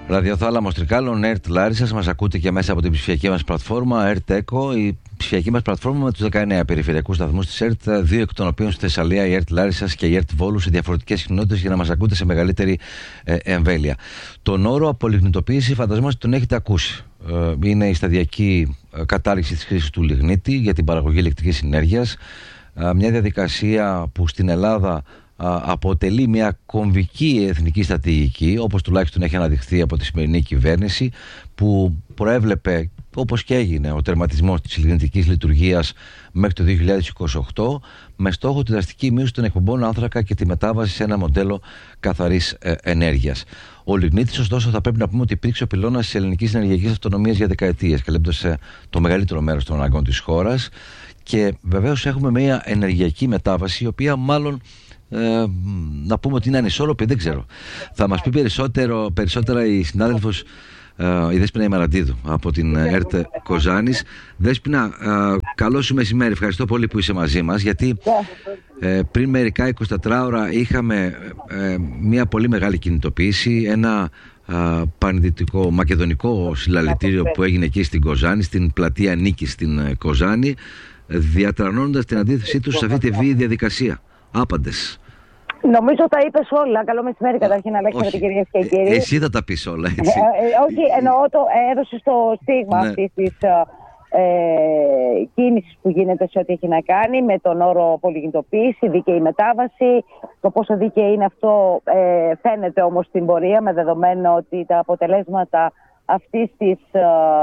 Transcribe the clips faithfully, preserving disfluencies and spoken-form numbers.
Ραδιοθάλαμος Τρικάλων, ΕΡΤ Λάρισσας, μας ακούτε και μέσα από την ψηφιακή μας πλατφόρμα ΕΡΤ ΕΚΟ, η ψηφιακή μας πλατφόρμα με τους δεκαεννέα περιφερειακούς σταθμούς της ΕΡΤ, δύο εκ των οποίων στη Θεσσαλία, η ΕΡΤ Λάρισσας και η ΕΡΤ Βόλου, σε διαφορετικές συχνότητες για να μας ακούτε σε μεγαλύτερη ε, εμβέλεια. Τον όρο απολιγνητοποίηση φανταζόμαστε τον έχετε ακούσει. Ε, είναι η σταδιακή ε, κατάργηση της χρήσης του λιγνίτη για την παραγωγή ηλεκτρικής ενέργειας, ε, μια διαδικασία που στην Ελλάδα αποτελεί μια κομβική εθνική στρατηγική, όπως τουλάχιστον έχει αναδειχθεί από τη σημερινή κυβέρνηση, που προέβλεπε, όπως και έγινε, ο τερματισμός της λιγνητικής λειτουργίας μέχρι το δύο χιλιάδες είκοσι οκτώ, με στόχο τη δραστική μείωση των εκπομπών άνθρακα και τη μετάβαση σε ένα μοντέλο καθαρής ε, ενέργειας. Ο λιγνίτης, ωστόσο, θα πρέπει να πούμε ότι υπήρξε ο πυλώνας της ελληνικής ενεργειακής αυτονομίας για δεκαετίες, καλύπτοντας ε, το μεγαλύτερο μέρος των αναγκών της χώρας. Και βεβαίως έχουμε μια ενεργειακή μετάβαση, η οποία μάλλον Ε, να πούμε ότι είναι ανισόρροπη, δεν ξέρω. Θα μας πει περισσότερο, περισσότερα η συνάδελφος ε, η Δέσποινα Ημαραντίδου από την ΕΡΤ Κοζάνης. Δέσποινα, ε, καλό σου μεσημέρι, ευχαριστώ πολύ που είσαι μαζί μας, γιατί ε, πριν μερικά εικοσιτέσσερις ώρα είχαμε ε, μια πολύ μεγάλη κινητοποίηση, ένα ε, πανδυτικό μακεδονικό συλλαλητήριο που έγινε εκεί στην Κοζάνη, στην πλατεία Νίκης στην Κοζάνη, διατρανώνοντας την αντίθεσή τους σε αυτή τη βίαιη διαδικασία. Άπαντες. Νομίζω τα είπες όλα. Καλό μεσημέρι καταρχήν, Αλέξανδρε, κυρίες και κύριοι. Εσύ θα τα πεις όλα, έτσι. Ε, ε, όχι, εννοώ το έδωσες το στίγμα, ναι, αυτής της ε, κίνησης που γίνεται σε ό,τι έχει να κάνει με τον όρο πολυγνητοποίηση, δίκαιη μετάβαση. Το πόσο δίκαιη είναι αυτό ε, φαίνεται όμως στην πορεία, με δεδομένο ότι τα αποτελέσματα αυτής της ε,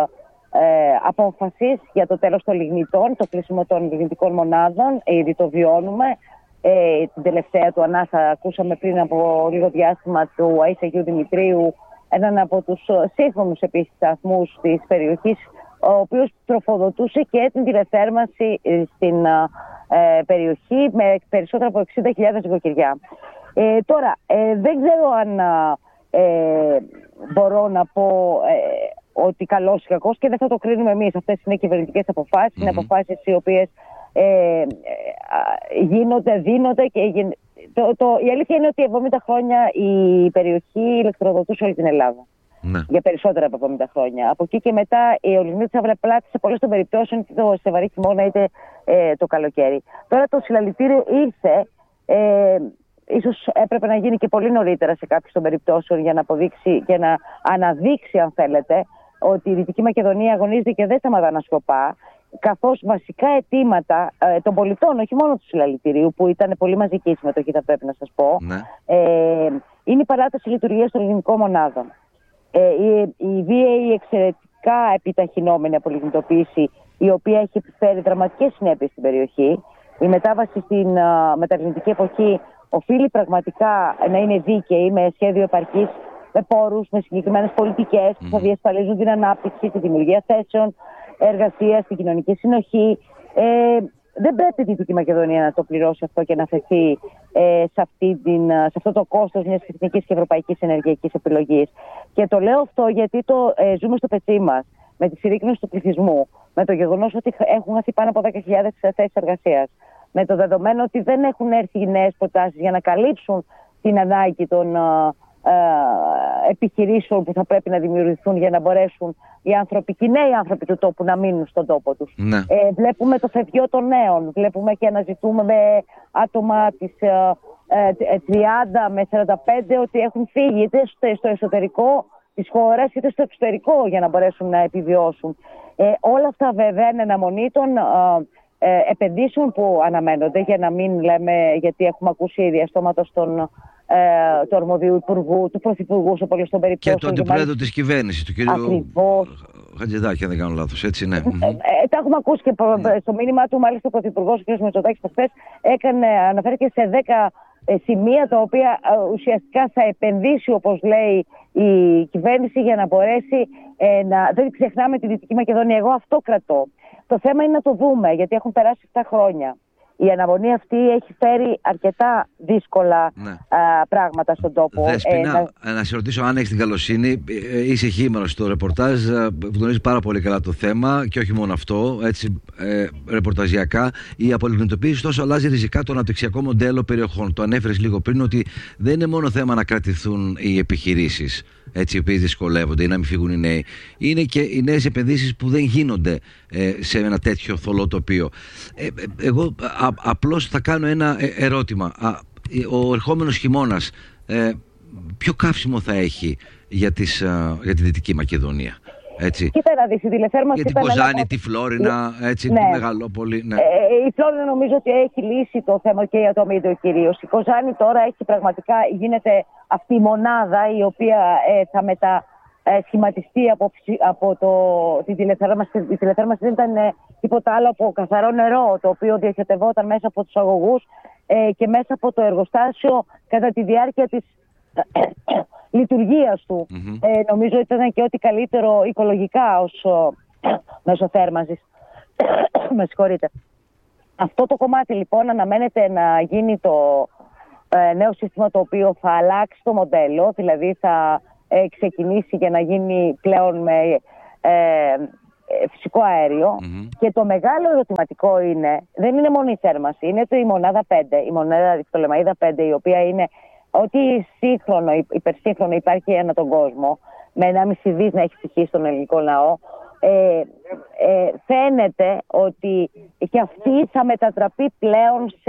ε, απόφασης για το τέλος των λιγνητών, το κλείσιμο των λιγνητικών μονάδων, ήδη το βιώνουμε. Ε, την τελευταία του ανάσα ακούσαμε πριν από λίγο διάστημα του Αΐσαγιου Δημητρίου, έναν από τους σύγχρονους επίσης σταθμούς της περιοχής, ο οποίος τροφοδοτούσε και την τηλεθέρμανση στην ε, περιοχή με περισσότερα από εξήντα χιλιάδες νοικοκυριά. Ε, τώρα, ε, δεν ξέρω αν ε, μπορώ να πω ε, ότι καλός ή κακός, και δεν θα το κρίνουμε εμείς. Αυτές είναι κυβερνητικές αποφάσεις, mm-hmm. είναι αποφάσεις οι οποίες Ε, ε, γίνονται, δίνονται και γι... το, το, η αλήθεια είναι ότι εβδομήντα χρόνια η περιοχή ηλεκτροδοτούσε όλη την Ελλάδα. Ναι. Για περισσότερα από εβδομήντα χρόνια. Από εκεί και μετά ο λιγνίτης αυρεπλάτη σε πολλές των περιπτώσεων, είτε το στεβαρή χειμώνα είτε ε, το καλοκαίρι. Τώρα το συλλαλητήριο ήρθε, ε, ίσως έπρεπε να γίνει και πολύ νωρίτερα σε κάποιες των περιπτώσεων, για να αποδείξει και να αναδείξει, αν θέλετε, ότι η Δυτική Μακεδονία αγωνίζεται και δεν σταματά να σκοπά, καθώς βασικά αιτήματα ε, των πολιτών, όχι μόνο του συλλαλητηρίου, που ήταν πολύ μαζική η συμμετοχή, θα πρέπει να σας πω, ναι. ε, είναι η παράταση λειτουργίας των λιγνητικών μονάδων. Ε, η, η βίαιη, εξαιρετικά επιταχυνόμενη απολιγνητοποίηση, η οποία έχει επιφέρει δραματικές συνέπειες στην περιοχή. Η μετάβαση στην uh, μεταλλιγνητική εποχή οφείλει πραγματικά να είναι δίκαιη, με σχέδιο επαρκής, με πόρους, με συγκεκριμένες πολιτικές mm. που θα διασφαλίζουν την ανάπτυξη, τη δημιουργία θέσεων εργασία, στην κοινωνική συνοχή. Ε, δεν πρέπει η Δυτική Μακεδονία να το πληρώσει αυτό και να θεθεί ε, σε, αυτή την, σε αυτό το κόστος μιας εθνικής και ευρωπαϊκής ενεργειακής επιλογής. Και το λέω αυτό γιατί το ε, ζούμε στο πετσί μας, με τη συρρίκνωση του πληθυσμού, με το γεγονός ότι έχουν χαθεί πάνω από δέκα χιλιάδες θέσεις εργασίας, με το δεδομένο ότι δεν έχουν έρθει νέες προτάσεις για να καλύψουν την ανάγκη των Ε, επιχειρήσεων που θα πρέπει να δημιουργηθούν για να μπορέσουν οι άνθρωποι, και οι νέοι άνθρωποι του τόπου, να μείνουν στον τόπο τους. Ναι. Ε, βλέπουμε το φευγείο των νέων, βλέπουμε και αναζητούμε με άτομα της ε, ε, τριάντα με σαράντα πέντε ότι έχουν φύγει είτε στο εσωτερικό της χώρας είτε στο εξωτερικό για να μπορέσουν να επιβιώσουν. Ε, όλα αυτά βέβαια είναι αναμονή των ε, ε, επενδύσεων που αναμένονται, για να μην λέμε, γιατί έχουμε ακούσει διαστόματος των Ε, του αρμοδίου υπουργού, του πρωθυπουργού σε πολλές των περιπτώσεων. Και του αντιπρόεδρου της κυβέρνησης, του κύριου Χατζηδάκη, αν δεν κάνω λάθος, έτσι, ναι. Ε, ε, τα έχουμε ακούσει και ναι. στο μήνυμα του, μάλιστα ο πρωθυπουργός, ο κ. Μητσοτάκης, χθες αναφέρθηκε σε δέκα ε, σημεία, τα οποία ε, ουσιαστικά θα επενδύσει, όπως λέει η κυβέρνηση, για να μπορέσει ε, να. Δεν ξεχνάμε τη Δυτική Μακεδονία. Εγώ αυτό κρατώ. Το θέμα είναι να το δούμε, γιατί έχουν περάσει επτά χρόνια. Η αναμονή αυτή έχει φέρει αρκετά δύσκολα ναι. α, πράγματα στον τόπο. Δέσποινα, ε, να... να σε ρωτήσω αν έχεις την καλοσύνη. Είσαι χείμωνος στο ρεπορτάζ, γνωρίζεις πάρα πολύ καλά το θέμα και όχι μόνο αυτό, έτσι, ε, ρεπορταζιακά. Η απολιγνητοποίηση τόσο αλλάζει ριζικά το αναπτυξιακό μοντέλο περιοχών. Το ανέφερες λίγο πριν, ότι δεν είναι μόνο θέμα να κρατηθούν οι επιχειρήσεις. έτσι, οι οποίες δυσκολεύονται ή να μην φύγουν οι νέοι. Είναι και οι νέες επενδύσεις που δεν γίνονται ε, σε ένα τέτοιο θολό τοπίο. Ε, εγώ α, απλώς θα κάνω ένα ερώτημα. Α, ο ερχόμενος χειμώνας ε, ποιο καύσιμο θα έχει για, τις, α, για τη Δυτική Μακεδονία? Έτσι. Κοίτα να δεις, η τηλεθέρμανση για την Κοζάνη, ένα... τη Φλόρινα, έτσι, ναι. Τη Μεγαλόπολη. Ναι. Ε, η Φλόρινα νομίζω ότι έχει λύσει το θέμα και για το Μίδιο κυρίως. Η Κοζάνη τώρα έχει πραγματικά, γίνεται αυτή η μονάδα η οποία ε, θα μετασχηματιστεί από, από το, την τηλεθέρμανση. Η τηλεθέρμανση δεν ήταν ε, τίποτα άλλο από καθαρό νερό, το οποίο διαχετευόταν μέσα από τους αγωγούς ε, και μέσα από το εργοστάσιο κατά τη διάρκεια της λειτουργίας του. Mm-hmm. Ε, νομίζω ότι ήταν και ό,τι καλύτερο οικολογικά ως μέσω θέρμανσης. Με συγχωρείτε. Αυτό το κομμάτι λοιπόν αναμένεται να γίνει το ε, νέο σύστημα, το οποίο θα αλλάξει το μοντέλο, δηλαδή θα ε, ξεκινήσει για να γίνει πλέον με ε, ε, φυσικό αέριο. Mm-hmm. Και το μεγάλο ερωτηματικό είναι, δεν είναι μόνο η θέρμανση, είναι το η μονάδα πέντε, η μονάδα η Πτολεμαΐδα πέντε, η οποία είναι ό,τι σύγχρονο, υπερσύγχρονο υπάρχει ανά τον κόσμο, με ενάμιση δις να έχει στοιχεί στον ελληνικό λαό, ε, ε, φαίνεται ότι και αυτή θα μετατραπεί πλέον σε...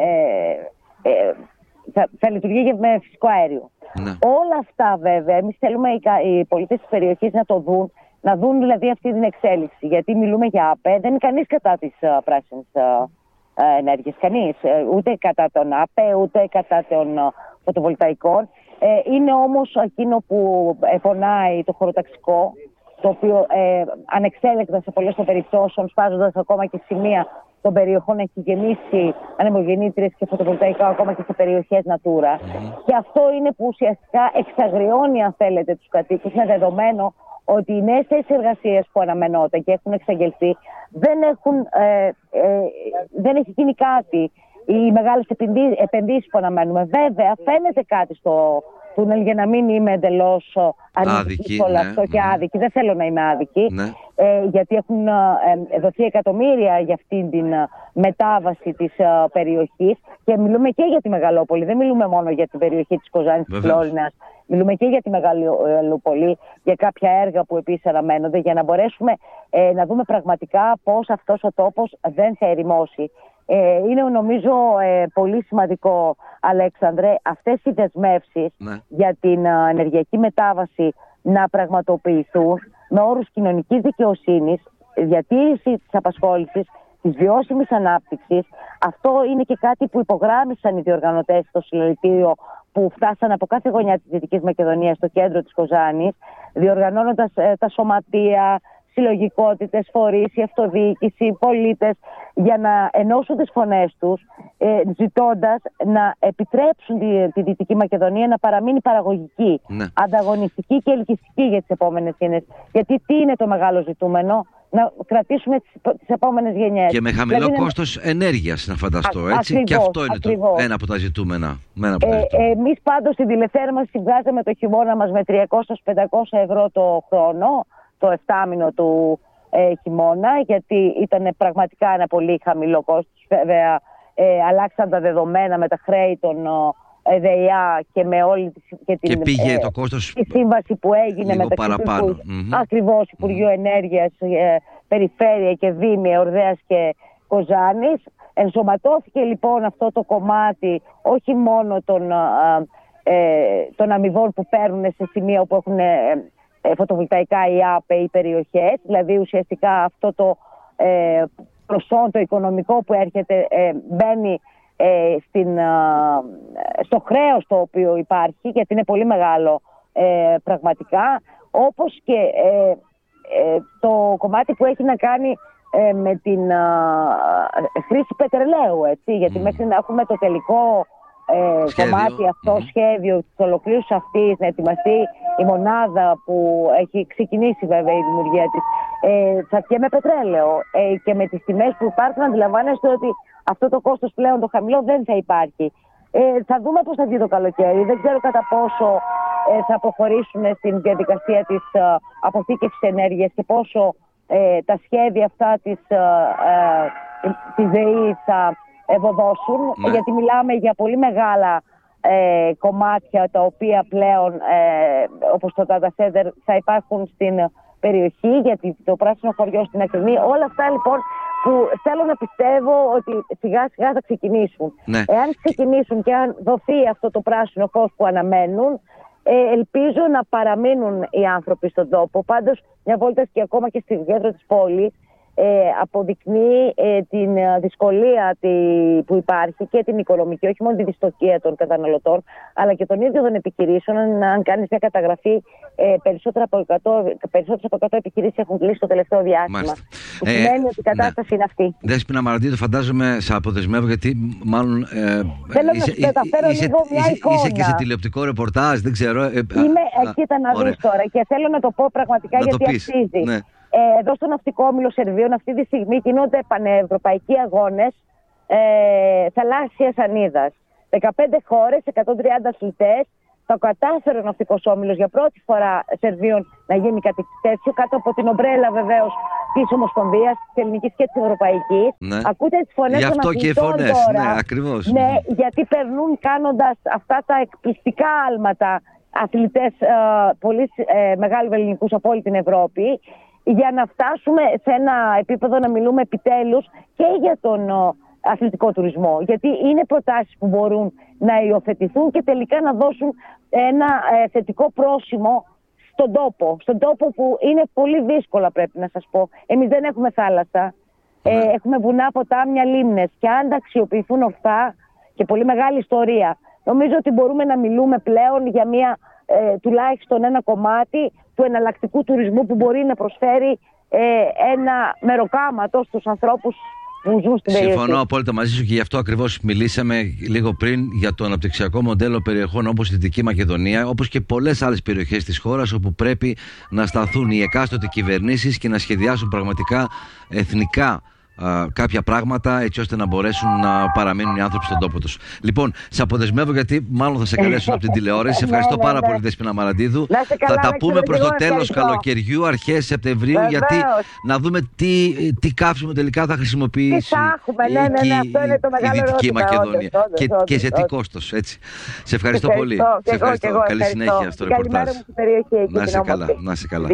Ε, ε, θα, θα λειτουργεί με φυσικό αέριο. Ναι. Όλα αυτά βέβαια, εμείς θέλουμε οι, οι πολίτες της περιοχής να το δουν, να δουν δηλαδή αυτή την εξέλιξη. Γιατί μιλούμε για ΑΠΕ, δεν είναι κανείς κατά της uh, πράσινης uh, ενέργειας, κανείς. Ούτε κατά τον ΑΠΕ, ούτε κατά των φωτοβολταϊκών. Ε, είναι όμως εκείνο που φωνάει το χωροταξικό, το οποίο ε, ανεξέλεκτα σε πολλές των περιπτώσεων, σπάζοντας ακόμα και σημεία των περιοχών, έχει γεμίσει ανεμογεννήτριες και φωτοβολταϊκά ακόμα και σε περιοχές Natura. Mm-hmm. Και αυτό είναι που ουσιαστικά εξαγριώνει, αν θέλετε, τους κατοίκους, με δεδομένο ότι οι νέες θέσεις εργασίας που αναμενόταν και έχουν εξαγγελθεί δεν, έχουν, ε, ε, δεν έχει γίνει κάτι. Οι μεγάλες επενδύσεις που αναμένουμε. Βέβαια, φαίνεται κάτι στο τούνελ, για να μην είμαι εντελώς αρνητική σε όλο ναι, αυτό και ναι. άδικη. Δεν θέλω να είμαι άδικη, ναι. ε, γιατί έχουν ε, δοθεί εκατομμύρια για αυτήν την ε, μετάβαση της ε, περιοχής και μιλούμε και για τη Μεγαλόπολη. Δεν μιλούμε μόνο για την περιοχή της Κοζάνης, της Φλόρινας. Μιλούμε και για τη Μεγαλοπολή, για κάποια έργα που επίσης αναμένονται, για να μπορέσουμε ε, να δούμε πραγματικά πώς αυτός ο τόπος δεν θα ερημώσει. Ε, είναι νομίζω ε, πολύ σημαντικό, Αλέξανδρε, αυτές οι δεσμεύσεις ναι. για την ε, ενεργειακή μετάβαση να πραγματοποιηθούν με όρους κοινωνικής δικαιοσύνης, διατήρηση της απασχόλησης, της βιώσιμης ανάπτυξης. Αυτό είναι και κάτι που υπογράμμισαν οι διοργανωτές στο συλλαλητήριο που φτάσαν από κάθε γωνιά της Δυτικής Μακεδονίας στο κέντρο της Κοζάνης, διοργανώνοντας ε, τα σωματεία, συλλογικότητες, φορείς, η αυτοδιοίκηση, οι πολίτες, για να ενώσουν τις φωνές τους, ε, ζητώντας να επιτρέψουν τη, τη Δυτική Μακεδονία να παραμείνει παραγωγική, ναι. ανταγωνιστική και ελκυστική για τις επόμενες γενιές. Γιατί τι είναι το μεγάλο ζητούμενο? Να κρατήσουμε τις, τις επόμενες γενιές. Και με χαμηλό δηλαδή, κόστος να... ενέργειας, να φανταστώ, έτσι. Ακριβώς, και αυτό είναι το, ένα από τα ζητούμενα. Ένα από τα ε, ζητούμενα. Ε, εμείς πάντως στην τηλεθέρμανση βγάζαμε το χειμώνα μας με τριακόσια με πεντακόσια ευρώ το χρόνο, το εφτάμηνο του ε, χειμώνα, γιατί ήταν πραγματικά ένα πολύ χαμηλό κόστος. Βέβαια, ε, αλλάξαν τα δεδομένα με τα χρέη των ε, ΔΕΙΑ και με όλη τη, και την, και πήγε ε, το κόστος τη σύμβαση που έγινε με τα mm-hmm. ακριβώς Υπουργείο mm-hmm. Ενέργειας, ε, Περιφέρεια και Δήμη, Ορδέας και Κοζάνης. Ενσωματώθηκε λοιπόν αυτό το κομμάτι όχι μόνο των, ε, των αμοιβών που παίρνουν σε σημεία όπου έχουν ε, φωτοβολταϊκά ή ΑΠΕ ή περιοχές, δηλαδή ουσιαστικά αυτό το ε, προσόν, το οικονομικό που έρχεται ε, μπαίνει ε, στην, ε, στο χρέος το οποίο υπάρχει, γιατί είναι πολύ μεγάλο ε, πραγματικά, όπως και ε, ε, το κομμάτι που έχει να κάνει ε, με την ε, χρήση πετρελαίου, έτσι, γιατί mm. μέχρι να έχουμε το τελικό Ε, κομμάτι αυτό, mm-hmm. σχέδιο της ολοκλήρωσης αυτής, να ετοιμαστεί η μονάδα που έχει ξεκινήσει βέβαια η δημιουργία της, ε, θα βγει με πετρέλαιο ε, και με τις τιμές που υπάρχουν αντιλαμβάνεστε ότι αυτό το κόστος πλέον το χαμηλό δεν θα υπάρχει. Ε, θα δούμε πώς θα βγει το καλοκαίρι, δεν ξέρω κατά πόσο ε, θα προχωρήσουν στην διαδικασία της ε, αποθήκευσης ενέργειας και πόσο ε, τα σχέδια αυτά της, ε, ε, της ΔΕΗ θα ευωδώσουν, ναι. γιατί μιλάμε για πολύ μεγάλα ε, κομμάτια τα οποία πλέον ε, όπως το data center θα υπάρχουν στην περιοχή, γιατί το πράσινο χωριό στην Ακρινή, όλα αυτά λοιπόν που θέλω να πιστεύω ότι σιγά σιγά θα ξεκινήσουν. Ναι. Εάν ξεκινήσουν και αν δοθεί αυτό το πράσινο φως που αναμένουν, ε, ελπίζω να παραμείνουν οι άνθρωποι στον τόπο. Πάντως μια βόλτα και ακόμα και στη κέντρο της πόλης Ε, αποδεικνύει ε, την ε, δυσκολία τη, που υπάρχει και την οικονομική, όχι μόνο τη δυστοκία των καταναλωτών, αλλά και των ίδιων των επιχειρήσεων. Αν, αν κάνεις μια καταγραφή, ε, περισσότερα από εκατό, περισσότερες από εκατό επιχειρήσεις έχουν κλείσει το τελευταίο διάστημα. Μάλιστα. Που ε, σημαίνει ότι η κατάσταση ναι. είναι αυτή. Δέσποινα Μαραντίδου, φαντάζομαι σε αποδεσμεύω, γιατί μάλλον. Ε, Θέλω είσαι, να σου μεταφέρω είσαι, λίγο μια είσαι, εικόνα. Είσαι και σε τηλεοπτικό ρεπορτάζ, δεν ξέρω. Ε, Είμαι εκεί, ήταν να δεις τώρα, και θέλω να το πω πραγματικά να γιατί αξίζει. Ναι. Ε, εδώ στο Ναυτικό Όμιλο Σερβίων αυτή τη στιγμή κινούνται πανευρωπαϊκοί αγώνες ε, θαλάσσιας ανίδας. δεκαπέντε χώρες, εκατόν τριάντα αθλητές. Το κατάφερε ο Ναυτικός Όμιλος για πρώτη φορά Σερβίων να γίνει κάτι τέτοιο, κάτω από την ομπρέλα βεβαίως της Ομοσπονδίας, της Ελληνικής και της Ευρωπαϊκής. Ναι. Ακούτε τις φωνές των αθλητών τώρα. Ναι, ακριβώς. Ναι, γιατί περνούν κάνοντας αυτά τα εκπληκτικά άλματα αθλητές ε, πολύ ε, μεγάλου ελληνικούς από όλη την Ευρώπη, για να φτάσουμε σε ένα επίπεδο να μιλούμε επιτέλους και για τον ο, αθλητικό τουρισμό. Γιατί είναι προτάσεις που μπορούν να υιοθετηθούν και τελικά να δώσουν ένα ε, θετικό πρόσημο στον τόπο. Στον τόπο που είναι πολύ δύσκολα, πρέπει να σας πω. Εμείς δεν έχουμε θάλασσα, ε, έχουμε βουνά, ποτάμια, λίμνες, και αν τα αξιοποιηθούν ορθά και πολύ μεγάλη ιστορία, νομίζω ότι μπορούμε να μιλούμε πλέον για μια ε, τουλάχιστον ένα κομμάτι του εναλλακτικού τουρισμού που μπορεί να προσφέρει ε, ένα μεροκάματο στους ανθρώπους που ζουν στην περιοχή. Συμφωνώ απόλυτα μαζί σου, και γι' αυτό ακριβώς μιλήσαμε λίγο πριν για το αναπτυξιακό μοντέλο περιοχών όπως η Δυτική Μακεδονία, όπως και πολλές άλλες περιοχές της χώρας, όπου πρέπει να σταθούν οι εκάστοτε κυβερνήσεις και να σχεδιάσουν πραγματικά εθνικά Uh, κάποια πράγματα, έτσι ώστε να μπορέσουν να παραμείνουν οι άνθρωποι στον τόπο τους. Λοιπόν, σε αποδεσμεύω, γιατί μάλλον θα σε καλέσουν από την τηλεόραση. Σε ευχαριστώ πάρα ναι, ναι. πολύ, Δέσποινα Μαραντίδου. Καλά, θα τα πούμε προς το τέλος καλοκαιριού, αρχές Σεπτεμβρίου, Βεβαίως. γιατί να δούμε τι, τι καύσιμο τελικά θα χρησιμοποιήσει η, ναι, ναι, ναι, ναι, η Δυτική Μακεδονία. Όντως, και, όντως, και σε τι κόστος. Έτσι. Σε ευχαριστώ πολύ. Σε ευχαριστώ. Καλή συνέχεια στο ρεπορτάζ. Να είσαι καλά. Να είσαι καλά.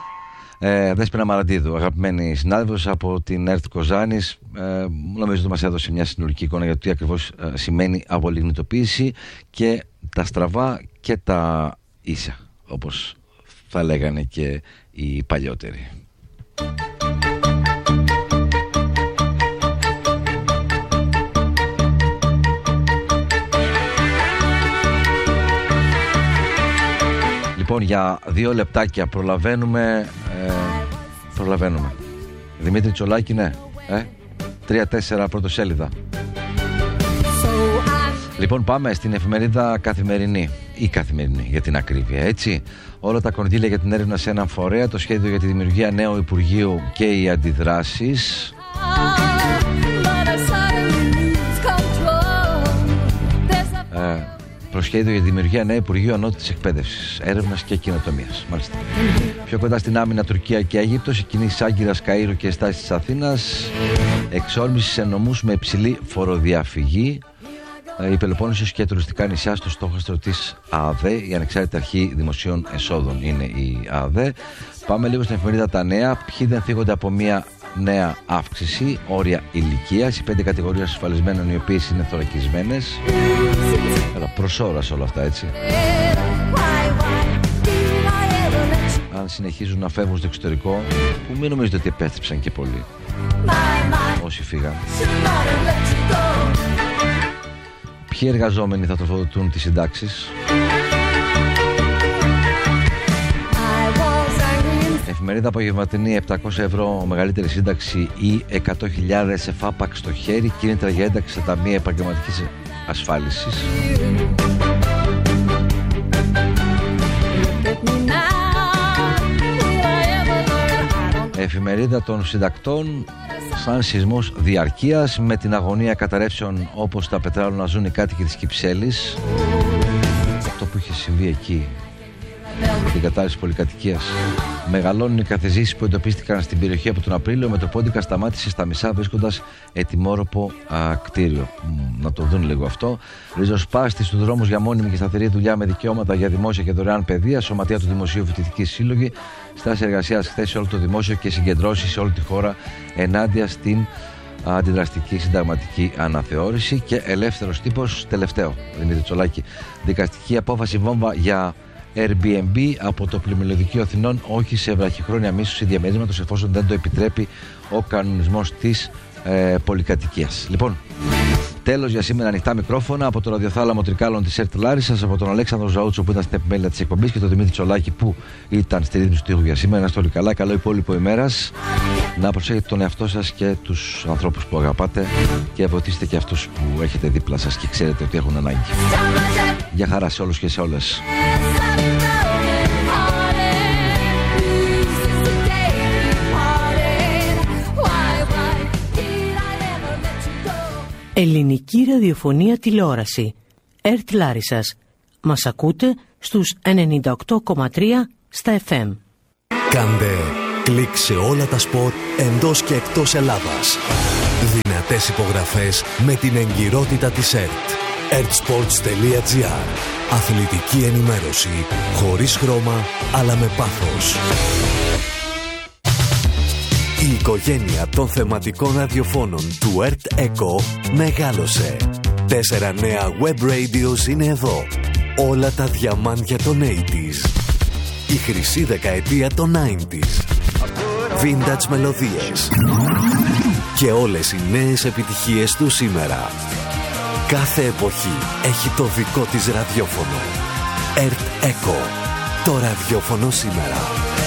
Ε, Δέσποινα Μαραντίδου, αγαπημένη συνάδελφος από την ΕΡΤ Κοζάνης, ε, νομίζω ότι μας έδωσε μια συνολική εικόνα για το τι ακριβώς ε, σημαίνει απολιγνητοποίηση και τα στραβά και τα ίσα, όπως θα λέγανε και οι παλιότεροι. Λοιπόν, για δύο λεπτάκια προλαβαίνουμε. Ε, προλαβαίνουμε. Δημήτρη Τσολάκη, ναι. Ε, τρία-τέσσερα πρωτοσέλιδα. Λοιπόν, πάμε στην εφημερίδα Καθημερινή. Ή Καθημερινή, για την ακρίβεια, έτσι. Όλα τα κονδύλια για την έρευνα σε έναν φορέα, το σχέδιο για τη δημιουργία νέου Υπουργείου και οι αντιδράσεις. Ε, Προσχέδιο για τη δημιουργία νέου Υπουργείου Ανώτατης Εκπαίδευσης, Έρευνας και Καινοτομίας. Μάλιστα. Πιο κοντά στην άμυνα Τουρκία και Αίγυπτος, οι κινήσεις Άγκυρας, Καΐρου και Στάσης της Αθήνας. Εξόρμηση σε νομούς με υψηλή φοροδιαφυγή. Η Πελοπόννησος και τουριστικά νησιά στο στόχαστρο της ΑΔΕ. Η Ανεξάρτητη Αρχή Δημοσίων Εσόδων είναι η ΑΔΕ. Πάμε λίγο στην εφημερίδα Τα Νέα. Ποιοι δεν θίγονται από μια νέα αύξηση, όρια ηλικίας, οι πέντε κατηγορίες ασφαλισμένων οι οποίες είναι θωρακισμένες. Έλα, προς ώρας όλα αυτά, έτσι. Αν συνεχίζουν να φεύγουν στο εξωτερικό, που μην νομίζετε ότι επέστρεψαν και πολλοί όσοι φύγαν. Ποιοι εργαζόμενοι θα τροφοδοτούν τις συντάξεις? Εφημερίδα Απογευματινή, επτακόσια ευρώ μεγαλύτερη σύνταξη ή εκατό χιλιάδες εφάπαξ στο χέρι, κίνητρα για ένταξη σε ταμεία επαγγελματικής ασφάλισης. Εφημερίδα των συντακτών, σαν σεισμός διαρκείας, με την αγωνία καταρρεύσεων όπως τα πετράλωνα να ζουν οι κάτοικοι της Κυψέλης. Αυτό που είχε συμβεί εκεί, την κατάρρευση πολυκατοικίας. Μεγαλώνουν οι καθεζήσεις που εντοπίστηκαν στην περιοχή από τον Απρίλιο, με το πόντικα σταμάτησε στα μισά βρίσκοντας ετοιμόρροπο α, κτίριο. Μ, να το δουν λίγο αυτό. Ριζοσπάστη στους δρόμους για μόνιμη και σταθερή δουλειά με δικαιώματα για δημόσια και δωρεάν παιδεία. Σωματεία του Δημοσίου Φοιτητική Σύλλογη. Στάση εργασίας χθες σε όλο το δημόσιο και συγκεντρώσεις σε όλη τη χώρα ενάντια στην αντιδραστική συνταγματική αναθεώρηση. Και ελεύθερος τύπος, τελευταίο, Δημήτρη Τσολάκη. Δικαστική απόφαση βόμβα για Airbnb από το Πλημμυλωδικείο Αθηνών, όχι σε βραχυχρόνια μίσθωση διαμερίσματος, εφόσον δεν το επιτρέπει ο κανονισμός της ε, πολυκατοικίας. Λοιπόν, τέλος για σήμερα ανοιχτά μικρόφωνα από το ραδιοθάλαμο Τρικάλων της ΕΡΤ Λάρισσας, από τον Αλέξανδρο Ζαούτσο που ήταν στην επιμέλεια της εκπομπής και τον Δημήτρη Τσολάκη που ήταν στη ρύθμιση του ήχου για σήμερα. Να είστε όλοι καλά, καλό υπόλοιπο ημέρας. Να προσέχετε τον εαυτό σας και τους ανθρώπους που αγαπάτε και βοηθήστε και αυτούς που έχετε δίπλα σας και ξέρετε ότι έχουν ανάγκη. Γεια χαρά σε όλους και σε όλες. Ελληνική ραδιοφωνία τηλεόραση. ΕΡΤ Λάρισσας. Μας ακούτε στους ενενήντα οκτώ κόμμα τρία στα εφ εμ. Κάντε κλικ σε όλα τα σποτ εντός και εκτός Ελλάδας. Δυνατές υπογραφές με την εγκυρότητα της ΕΡΤ. ερτsports τελεία gr. Αθλητική ενημέρωση χωρίς χρώμα αλλά με πάθος. Η οικογένεια των θεματικών ραδιοφώνων του ΕΡΤ Echo μεγάλωσε. Τέσσερα νέα web radios είναι εδώ. Όλα τα διαμάντια των ογδόντα. Η χρυσή δεκαετία των ενενήντα. Vintage μελωδίες. Και όλες οι νέες επιτυχίες του σήμερα. Κάθε εποχή έχει το δικό της ραδιόφωνο. ΕΡΤ Echo. Το ραδιόφωνο σήμερα.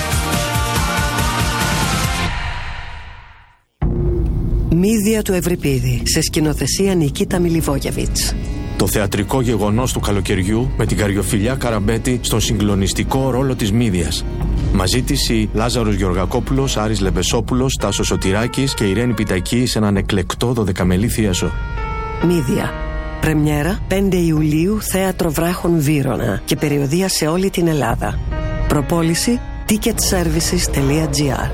Μύδια του Ευρυπίδη, σε σκηνοθεσία Νικίτα Μιλιβόγεβιτς. Το θεατρικό γεγονός του καλοκαιριού με την Καριοφιλιά Καραμπέτη στον συγκλονιστικό ρόλο της Μύδιας. Μαζί της οι Λάζαρος Γεωργακόπουλος, Άρης Λεμπεσόπουλος, Τάσος Σωτηράκης και Ιρένη Πιτακή σε έναν εκλεκτό δωδεκαμελή θίασο. Μύδια. Πρεμιέρα πέντε Ιουλίου, Θέατρο Βράχων Βύρωνα και περιοδεία σε όλη την Ελλάδα. Προπόληση ticketservices τελεία gr.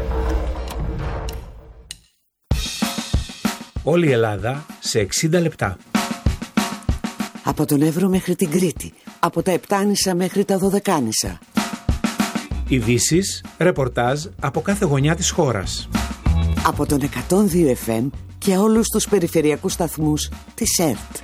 Όλη η Ελλάδα σε εξήντα λεπτά. Από τον Εύρο μέχρι την Κρήτη. Από τα Επτάνησα μέχρι τα Δωδεκάνησα. Ειδήσεις, ρεπορτάζ από κάθε γωνιά της χώρας. Από τον εκατόν δύο εφ εμ και όλους τους περιφερειακούς σταθμούς της ΕΡΤ.